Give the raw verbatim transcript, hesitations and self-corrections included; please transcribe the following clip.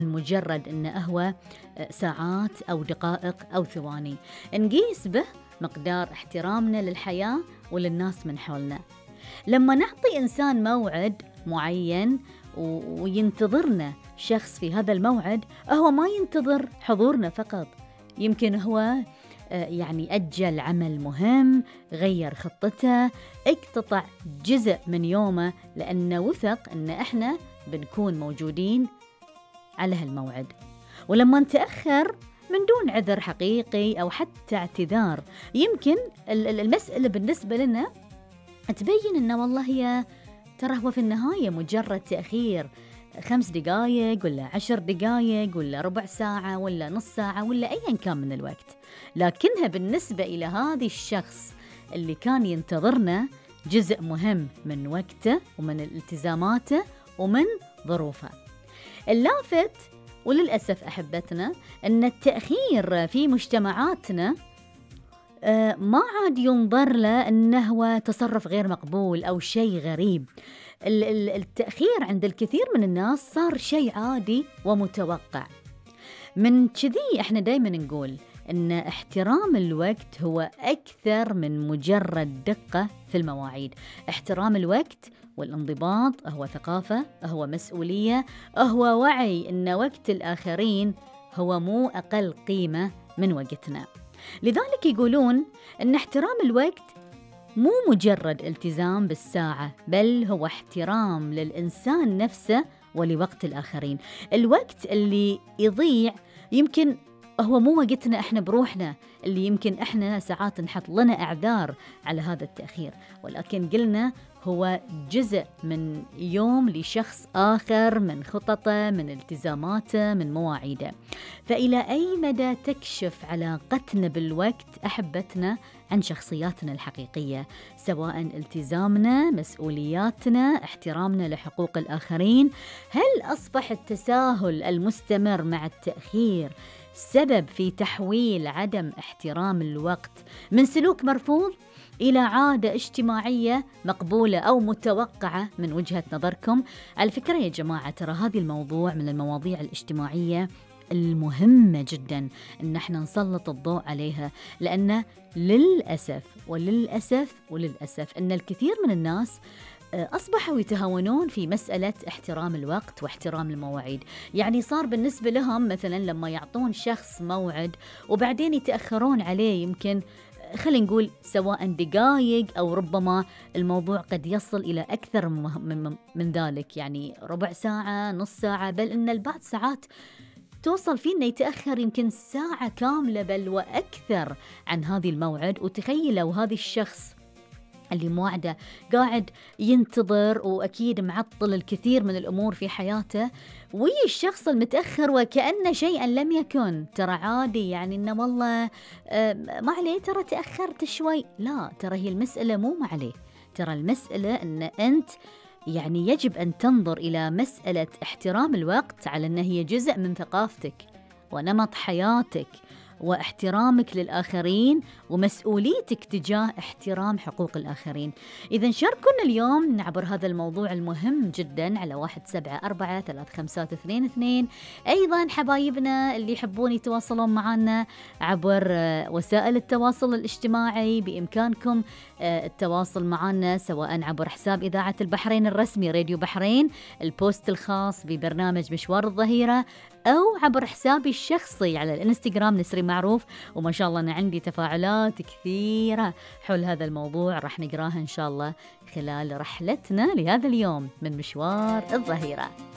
مجرد أنه هو ساعات أو دقائق أو ثواني، نقيس به مقدار احترامنا للحياة وللناس من حولنا. لما نعطي إنسان موعد معين وينتظرنا شخص في هذا الموعد، هو ما ينتظر حضورنا فقط، يمكن هو يعني أجل عمل مهم، غير خطته، اقتطع جزء من يومه، لأنه وثق أن إحنا بنكون موجودين على هالموعد. ولما نتأخر من دون عذر حقيقي أو حتى اعتذار، يمكن المسألة بالنسبة لنا تبين أنه والله هي ترى هو في النهاية مجرد تأخير خمس دقايق ولا عشر دقايق ولا ربع ساعة ولا نص ساعة ولا أيا كان من الوقت، لكنها بالنسبة إلى هذا الشخص اللي كان ينتظرنا جزء مهم من وقته ومن التزاماته ومن ظروفه. اللافت وللأسف أحبتنا أن التأخير في مجتمعاتنا ما عاد ينظر له أنه هو تصرف غير مقبول أو شيء غريب. التأخير عند الكثير من الناس صار شيء عادي ومتوقع. من كذي احنا دايما نقول أن احترام الوقت هو أكثر من مجرد دقة في المواعيد. احترام الوقت والانضباط هو ثقافة، هو مسؤولية، هو وعي أن وقت الآخرين هو مو أقل قيمة من وقتنا. لذلك يقولون أن احترام الوقت مو مجرد التزام بالساعة، بل هو احترام للإنسان نفسه ولوقت الآخرين. الوقت اللي يضيع يمكن هو مو وقتنا احنا بروحنا، اللي يمكن احنا ساعات نحط لنا اعذار على هذا التأخير، ولكن قلنا هو جزء من يوم لشخص آخر، من خططه، من التزاماته، من مواعيده. فإلى أي مدى تكشف علاقتنا بالوقت أحبتنا عن شخصياتنا الحقيقية، سواء التزامنا، مسؤولياتنا، احترامنا لحقوق الآخرين؟ هل أصبح التساهل المستمر مع التأخير سبب في تحويل عدم احترام الوقت من سلوك مرفوض إلى عادة اجتماعية مقبولة أو متوقعة من وجهة نظركم؟ على فكرة يا جماعة، ترى هذه الموضوع من المواضيع الاجتماعية المهمة جدا إن احنا نسلط الضوء عليها، لأن للأسف وللأسف وللأسف أن الكثير من الناس أصبحوا يتهاونون في مسألة احترام الوقت واحترام المواعيد. يعني صار بالنسبة لهم مثلا لما يعطون شخص موعد وبعدين يتأخرون عليه، يمكن خلينا نقول سواء دقائق أو ربما الموضوع قد يصل إلى أكثر من, من ذلك، يعني ربع ساعة، نص ساعة، بل إن البعض ساعات توصل فينا يتأخر يمكن ساعة كاملة بل وأكثر عن هذه الموعد. وتخيلوا هذا الشخص اللي موعده قاعد ينتظر وأكيد معطل الكثير من الأمور في حياته، ويجي الشخص المتأخر وكأن شيئا لم يكن، ترى عادي، يعني إنه والله ما عليه، ترى تأخرت شوي. لا، ترى هي المسألة مو ما عليه، ترى المسألة أن أنت يعني يجب أن تنظر إلى مسألة احترام الوقت على أنها هي جزء من ثقافتك ونمط حياتك واحترامك للآخرين ومسؤوليتك تجاه احترام حقوق الآخرين. إذا شاركونا اليوم عبر هذا الموضوع المهم جدا على واحد سبعة أربعة ثلاث خمسات اثنين اثنين. أيضا حبايبنا اللي يحبون يتواصلون معنا عبر وسائل التواصل الاجتماعي، بإمكانكم التواصل معنا سواء عبر حساب إذاعة البحرين الرسمي راديو بحرين، البوست الخاص ببرنامج مشوار الظهيرة، أو عبر حسابي الشخصي على الانستغرام نسرين معروف. وما شاء الله أنا عندي تفاعلات كثيرة حول هذا الموضوع، راح نقراها إن شاء الله خلال رحلتنا لهذا اليوم من مشوار الظهيرة.